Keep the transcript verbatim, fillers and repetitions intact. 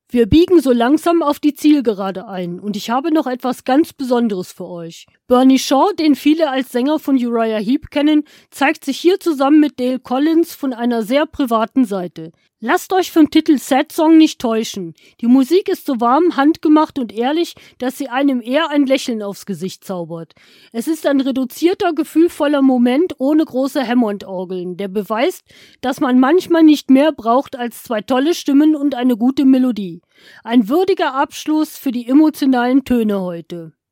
Wir biegen so langsam auf die Zielgerade ein und ich habe noch etwas ganz Besonderes für euch. Bernie Shaw, den viele als Sänger von Uriah Heep kennen, zeigt sich hier zusammen mit Dale Collins von einer sehr privaten Seite. Lasst euch vom Titel Sad Song nicht täuschen. Die Musik ist so warm, handgemacht und ehrlich, dass sie einem eher ein Lächeln aufs Gesicht zaubert. Es ist ein reduzierter, gefühlvoller Moment ohne große Hammond-Orgeln, der beweist, dass man manchmal nicht mehr braucht als zwei tolle Stimmen und eine gute Melodie. Ein würdiger Abschluss für die emotionalen Töne heute.